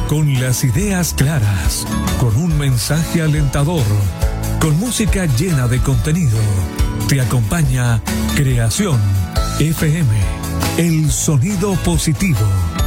con las ideas claras, con un mensaje alentador, con música llena de contenido. Te acompaña Creación FM, el sonido positivo.